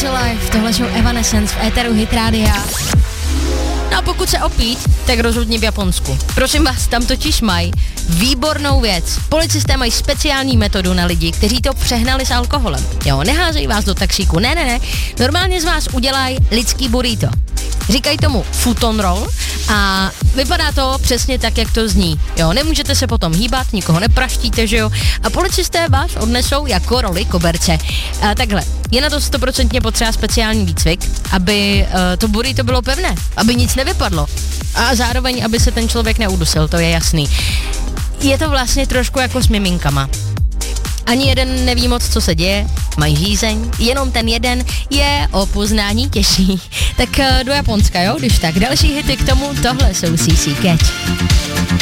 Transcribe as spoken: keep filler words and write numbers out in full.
Life, tohle jsou Evanescence v éteru Hit Rádia. No a pokud se opít, tak rozhodně v Japonsku. Prosím vás, tam totiž mají výbornou věc. Policisté mají speciální metodu na lidi, kteří to přehnali s alkoholem. Jo, neházejí vás do taxíku, ne, ne, ne. Normálně z vás udělají lidský burrito. Říkají tomu futon roll a vypadá to přesně tak, jak to zní. Jo, nemůžete se potom hýbat, nikoho nepraštíte, že jo? A policisté vás odnesou jako roli koberce. A takhle, je na to stoprocentně potřeba speciální výcvik, aby uh, to burrito bylo pevné, aby nic nevypadlo. A zároveň, aby se ten člověk neudusil, to je jasný. Je to vlastně trošku jako s miminkama. Ani jeden neví moc, co se děje, mají žízeň, jenom ten jeden je o poznání těžší. Tak uh, do Japonska, jo, když tak. Další hity k tomu, tohle jsou C C Catch.